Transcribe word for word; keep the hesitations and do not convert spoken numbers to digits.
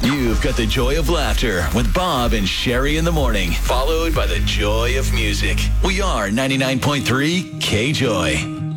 You've got the joy of laughter with Bob and Sherry in the morning, followed by the joy of music. We are ninety-nine point three K-Joy.